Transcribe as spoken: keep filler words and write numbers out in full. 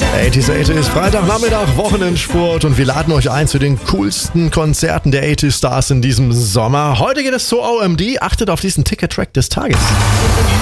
achtziger achtziger Freitagnachmittag, Wochenendsport und wir laden euch ein zu den coolsten Konzerten der achtziger Stars in diesem Sommer. Heute geht es zu O M D. Achtet auf diesen Ticket-Track des Tages.